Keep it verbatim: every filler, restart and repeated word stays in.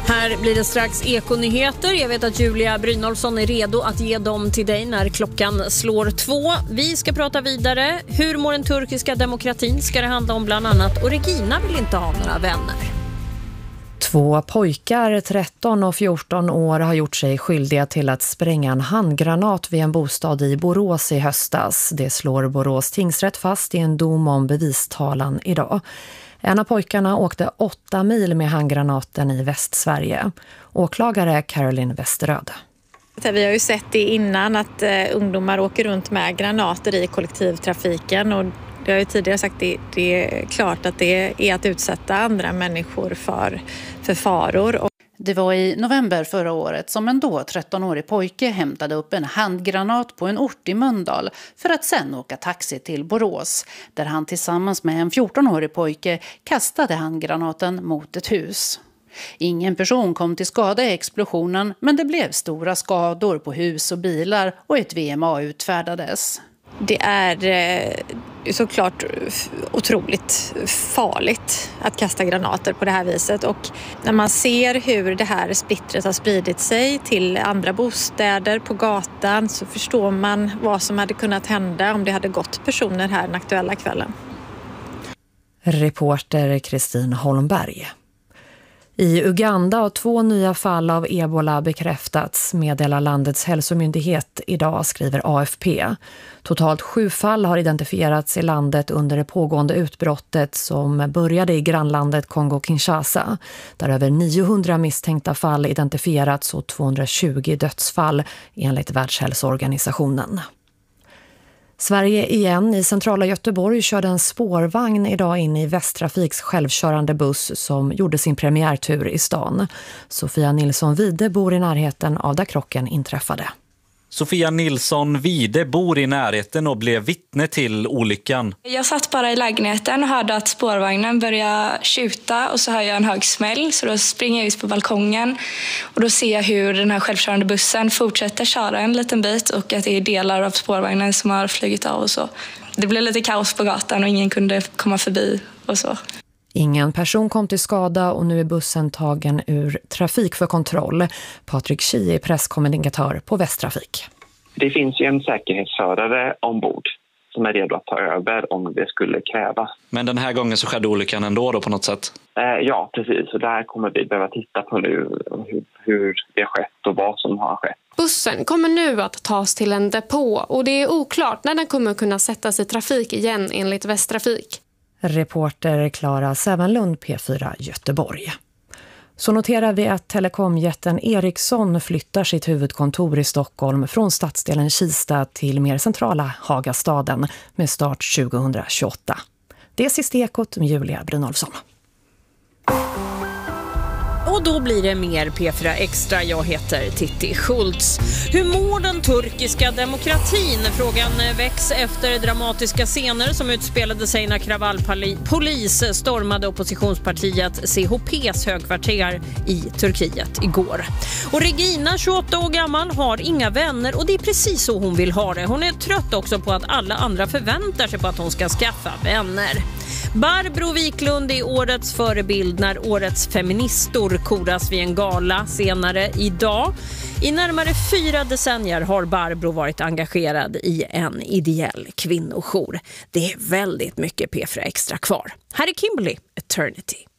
Här blir det strax ekonyheter. Jag vet att Julia Brynolfsson är redo att ge dem till dig när klockan slår två. Vi ska prata vidare. Hur mår den turkiska demokratin ska det handla om bland annat. Och Regina vill inte ha några vänner. Två pojkar, tretton och fjorton år, har gjort sig skyldiga till att spränga en handgranat vid en bostad i Borås i höstas. Det slår Borås tingsrätt fast i en dom om bevistalan idag. En av pojkarna åkte åtta mil med handgranaten i Västsverige. Åklagare Caroline Westeröd. Vi har ju sett det innan att eh, ungdomar åker runt med granater i kollektivtrafiken, och det har ju tidigare sagt det, det är klart att det är att utsätta andra människor för, för faror. Och det var i november förra året som en då trettonårig pojke hämtade upp en handgranat på en ort i Mölndal för att sen åka taxi till Borås, där han tillsammans med en fjortonårig pojke kastade handgranaten mot ett hus. Ingen person kom till skada i explosionen, men det blev stora skador på hus och bilar och ett V M A utfärdades. Det är eh, såklart otroligt farligt att kasta granater på det här viset, och när man ser hur det här splittret har spridit sig till andra bostäder på gatan så förstår man vad som hade kunnat hända om det hade gått personer här den aktuella kvällen. Reporter Kristin Holmberg. I Uganda har två nya fall av ebola bekräftats, meddelar landets hälsomyndighet idag, skriver A F P. Totalt sju fall har identifierats i landet under det pågående utbrottet som började i grannlandet Kongo-Kinshasa, där över niohundra misstänkta fall identifierats och tvåhundratjugo dödsfall enligt Världshälsoorganisationen. Sverige igen. I centrala Göteborg körde en spårvagn idag in i Västtrafiks självkörande buss som gjorde sin premiärtur i stan. Sofia Nilsson Wide bor i närheten av där krocken inträffade. Sofia Nilsson Wide bor i närheten och blev vittne till olyckan. Jag satt bara i lägenheten och hörde att spårvagnen började tjuta, och så hör jag en hög smäll, så då springer jag ut på balkongen och då ser jag hur den här självkörande bussen fortsätter köra en liten bit och att det är delar av spårvagnen som har flugit av och så. Det blev lite kaos på gatan och ingen kunde komma förbi och så. Ingen person kom till skada och nu är bussen tagen ur trafik för kontroll. Patrik Schie är presskommunikatör på Västtrafik. Det finns ju en säkerhetsförare ombord som är redo att ta över om det skulle krävas. Men den här gången så skedde olyckan ändå då på något sätt? Eh, ja, precis. Så där kommer vi behöva titta på nu hur, hur det har skett och vad som har skett. Bussen kommer nu att tas till en depå och det är oklart när den kommer kunna sättas i trafik igen enligt Västtrafik. Reporter Klara Sävenlund, P fyra Göteborg. Så noterar vi att telekomjätten Ericsson flyttar sitt huvudkontor i Stockholm från stadsdelen Kista till mer centrala Hagastaden med start tjugohundratjugoåtta. Det är sista Ekot med Julia Brynolfsson. Och då blir det mer P fyra Extra. Jag heter Titti Schultz. Hur mår den turkiska demokratin? Frågan väcks efter dramatiska scener som utspelade sig när kravallpolis stormade oppositionspartiet C H P:s högkvarter i Turkiet igår. Och Regina, tjugoåtta år gammal, har inga vänner och det är precis så hon vill ha det. Hon är trött också på att alla andra förväntar sig på att hon ska skaffa vänner. Barbro Wiklund är årets förebild när årets feministor koras vid en gala senare idag. I närmare fyra decennier har Barbro varit engagerad i en ideell kvinnojour. Det är väldigt mycket P fyra Extra kvar. Här är Kimberly, Eternity.